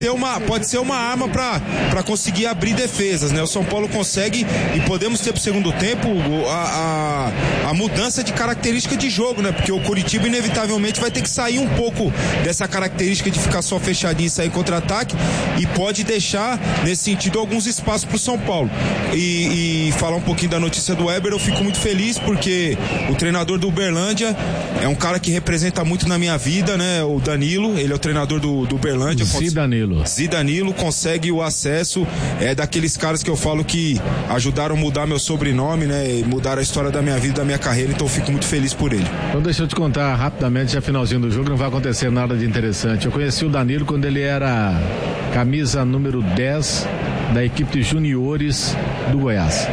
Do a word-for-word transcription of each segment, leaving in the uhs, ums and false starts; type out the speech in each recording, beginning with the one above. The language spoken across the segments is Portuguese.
Uma, pode ser uma arma para conseguir abrir defesas, né? O São Paulo consegue e podemos ter pro segundo tempo a, a, a mudança de característica de jogo, né? Porque o Coritiba inevitavelmente vai ter que sair um pouco dessa característica de ficar só fechadinho e sair contra-ataque e pode deixar, nesse sentido, alguns espaços pro São Paulo. E, e falar um pouquinho da notícia do Weber, eu fico muito feliz porque o treinador do Uberlândia é um cara que representa muito na minha vida, né? O Danilo, ele é o treinador do, do Uberlândia. Sim, Danilo. Zidanilo consegue o acesso, é daqueles caras que eu falo que ajudaram a mudar meu sobrenome, né, e mudar a história da minha vida, da minha carreira, então eu fico muito feliz por ele. Então deixa eu te contar rapidamente, já finalzinho do jogo, não vai acontecer nada de interessante. Eu conheci o Danilo quando ele era camisa número dez da equipe de juniores do Goiás.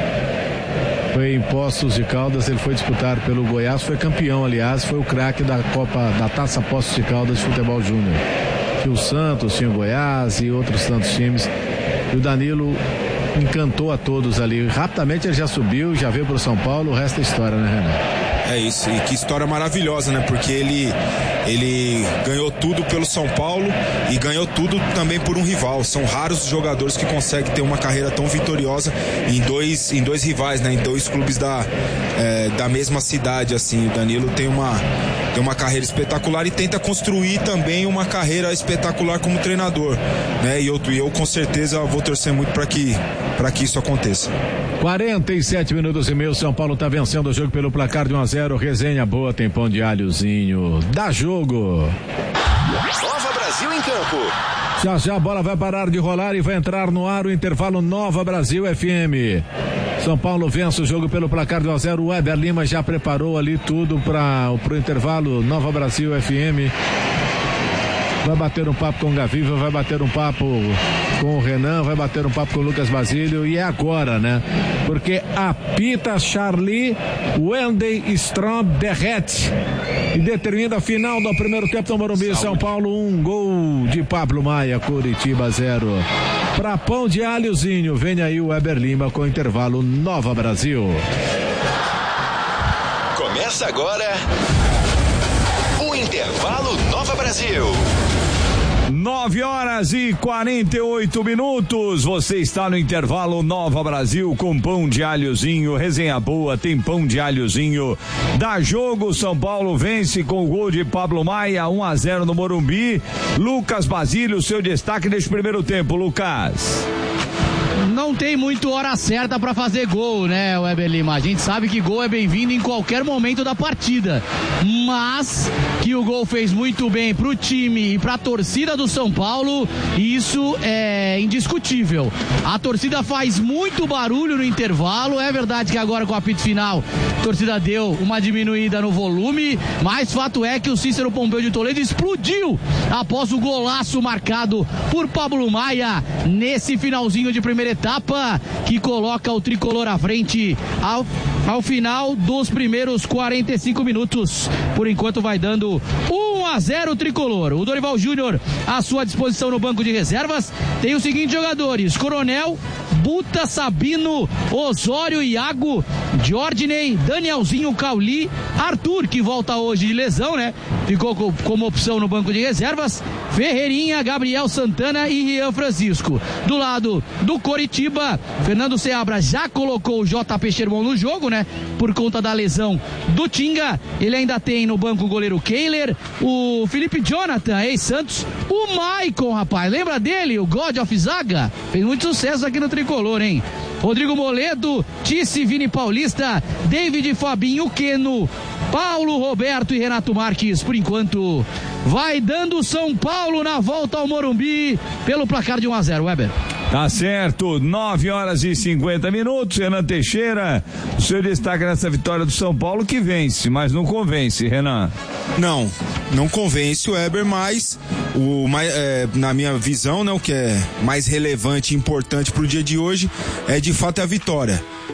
Foi em Poços de Caldas, ele foi disputar pelo Goiás, foi campeão, aliás, foi o craque da Copa, da Taça Poços de Caldas de futebol júnior. Tinha o Santos, tinha o Goiás e outros tantos times. E o Danilo encantou a todos ali. Rapidamente ele já subiu, já veio para o São Paulo, o resto é história, né, Renan? É isso, e que história maravilhosa, né? Porque ele, ele ganhou tudo pelo São Paulo e ganhou tudo também por um rival. São raros os jogadores que conseguem ter uma carreira tão vitoriosa em dois, em dois rivais, né? Em dois clubes da, é, da mesma cidade, assim. O Danilo tem uma, tem uma carreira espetacular e tenta construir também uma carreira espetacular como treinador, né? E eu, eu com certeza vou torcer muito para que, para que isso aconteça. quarenta e sete minutos e meio, São Paulo tá vencendo o jogo pelo placar de um a zero, resenha boa, tem pão de alhozinho, dá jogo. Nova Brasil em campo. Já já a bola vai parar de rolar e vai entrar no ar o intervalo Nova Brasil F M. São Paulo vence o jogo pelo placar de um a zero, o Weber Lima já preparou ali tudo para o intervalo Nova Brasil F M. Vai bater um papo com o Gaviva, vai bater um papo com o Renan, vai bater um papo com o Lucas Basílio e é agora, né? Porque apita Charlie Wendey Strom derrete e determina a final do primeiro tempo do Morumbi. São Paulo um, gol de Pablo Maia, Coritiba zero. Pra pão de alhozinho, vem aí o Weber Lima com o intervalo Nova Brasil. Começa agora o intervalo Nova Brasil. nove horas e quarenta e oito minutos. Você está no intervalo Nova Brasil com pão de alhozinho. Resenha boa, tem pão de alhozinho. Dá jogo, São Paulo vence com o gol de Pablo Maia, um a zero no Morumbi. Lucas Basílio, seu destaque neste primeiro tempo, Lucas. Não tem muito hora certa para fazer gol, né, Weber Lima? A gente sabe que gol é bem-vindo em qualquer momento da partida, mas que o gol fez muito bem pro time e pra torcida do São Paulo, isso é indiscutível. A torcida faz muito barulho no intervalo, é verdade que agora com o apito final a torcida deu uma diminuída no volume, mas fato é que o Cícero Pompeu de Toledo explodiu após o golaço marcado por Pablo Maia nesse finalzinho de primeira etapa, que coloca o tricolor à frente ao, ao final dos primeiros quarenta e cinco minutos. Por enquanto vai dando um a zero tricolor. O Dorival Júnior à sua disposição no banco de reservas tem os seguintes jogadores: Coronel, Buta, Sabino, Osório, Iago, Jordinei, Danielzinho, Cauli, Arthur, que volta hoje de lesão, né? Ficou com, como opção no banco de reservas, Ferreirinha, Gabriel Santana e Rian Francisco. Do lado do Coritiba, Fernando Seabra já colocou o J P Sherman no jogo, né? Por conta da lesão do Tinga. Ele ainda tem no banco o goleiro Kehler, o Felipe Jonathan, ex-Santos, o Maicon, rapaz, lembra dele? O God of Zaga? Fez muito sucesso aqui no tricolor, hein? Rodrigo Moledo, Tice, Vini Paulista, David Fabinho, Queno, Paulo Roberto e Renato Marques. Por enquanto vai dando São Paulo na volta ao Morumbi pelo placar de um a zero, Weber. Tá certo, nove horas e cinquenta minutos. Renan Teixeira, o seu destaque nessa vitória do São Paulo, que vence, mas não convence, Renan. Não, não convence o Weber, mas o, é, na minha visão, né, o que é mais relevante e importante pro dia de hoje é de fato a vitória.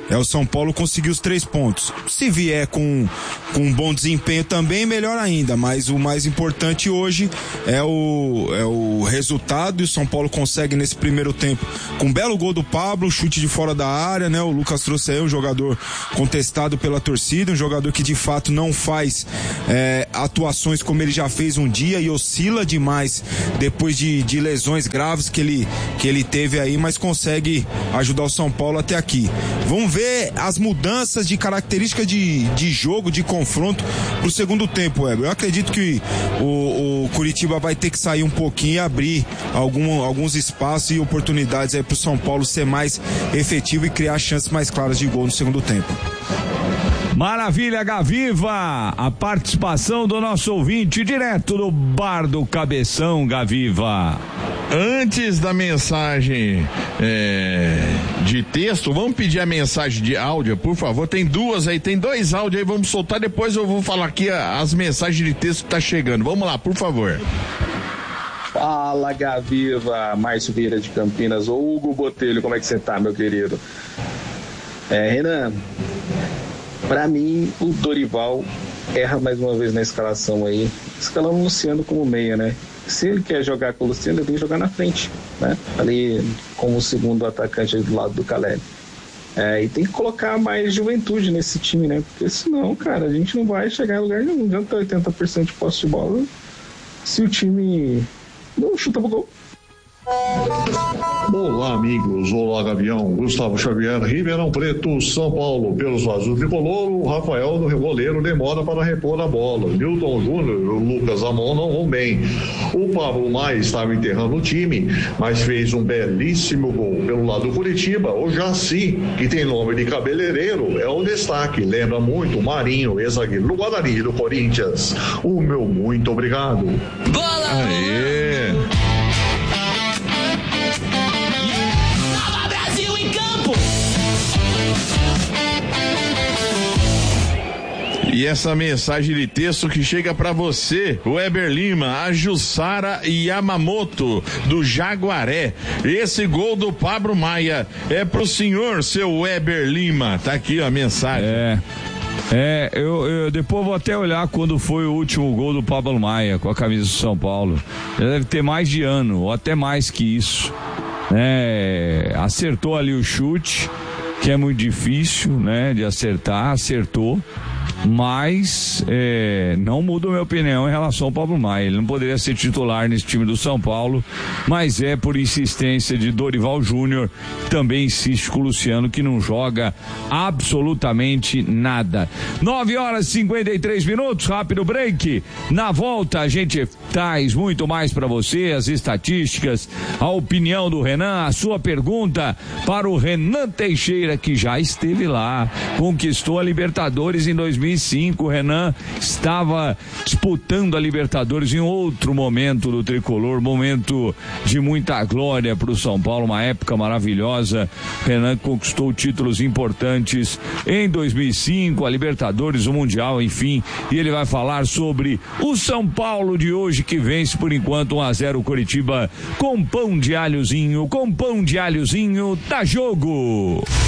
é o São Paulo conseguir os três pontos. Se vier com, com um bom desempenho também, melhor ainda, mas o mais importante hoje é o, é o resultado, e o São Paulo consegue nesse primeiro tempo, com um belo gol do Pablo, chute de fora da área, né? O Lucas trouxe aí um jogador contestado pela torcida, um jogador que de fato não faz é, atuações como ele já fez um dia e oscila demais depois de, de lesões graves que ele, que ele teve aí, mas consegue ajudar o São Paulo até aqui. Vamos ver as mudanças de característica de, de jogo, de confronto pro segundo tempo, Weber. Eu acredito que o, o Curitiba vai ter que sair um pouquinho e abrir algum, alguns espaços e oportunidades aí pro São Paulo ser mais efetivo e criar chances mais claras de gol no segundo tempo. Maravilha, Gaviva, a participação do nosso ouvinte direto do Bar do Cabeção, Gaviva. Antes da mensagem é, de texto, vamos pedir a mensagem de áudio, por favor. Tem duas aí, tem dois áudios aí, vamos soltar, depois eu vou falar aqui as mensagens de texto que tá chegando. Vamos lá, por favor. Fala, Gaviva, Márcio Vieira de Campinas. Ô, Hugo Botelho, como é que você tá, meu querido? É, Renan, pra mim, o Dorival erra mais uma vez na escalação aí, escalando o Luciano como meia, né? Se ele quer jogar com o Luciano, ele tem que jogar na frente, né? Ali como segundo atacante do lado do Caleb. É, e tem que colocar mais juventude nesse time, né? Porque senão, cara, a gente não vai chegar em lugar nenhum. Não adianta oitenta por cento de posse de bola se o time não chuta pro gol. Olá, amigos. Olá, Gavião. Gustavo Xavier, Ribeirão Preto, São Paulo. Pelos Azul Tricolor, o Rafael do goleiro demora para repor a bola. Newton Júnior e o Lucas Amon não vão bem. O Pablo Maia estava enterrando o time, mas fez um belíssimo gol. Pelo lado do Curitiba, o Jaci, que tem nome de cabeleireiro, é o destaque. Lembra muito o Marinho, ex-zagueiro do Guarani do Corinthians. O meu muito obrigado. Bola! Aê! E essa mensagem de texto que chega pra você, Weber Lima, a Jussara Yamamoto, do Jaguaré. Esse gol do Pablo Maia é pro senhor, seu Weber Lima. Tá aqui ó, a mensagem. É. É, eu, eu depois vou até olhar quando foi o último gol do Pablo Maia com a camisa do São Paulo. Já deve ter mais de ano, ou até mais que isso. É, acertou ali o chute, que é muito difícil, né, de acertar, acertou. Mas é, não muda a minha opinião em relação ao Pablo Maia. Ele não poderia ser titular nesse time do São Paulo, mas é por insistência de Dorival Júnior, que também insiste com o Luciano, que não joga absolutamente nada. nove horas e cinquenta e três minutos, rápido break. Na volta a gente traz muito mais para você, as estatísticas, a opinião do Renan, a sua pergunta para o Renan Teixeira, que já esteve lá, conquistou a Libertadores em dois mil e cinco. O Renan estava disputando a Libertadores em outro momento do tricolor, momento de muita glória para o São Paulo, uma época maravilhosa. O Renan conquistou títulos importantes em dois mil e cinco, a Libertadores, o Mundial, enfim, e ele vai falar sobre o São Paulo de hoje, que vence por enquanto um a zero o Curitiba com pão de alhozinho, com pão de alhozinho, tá jogo!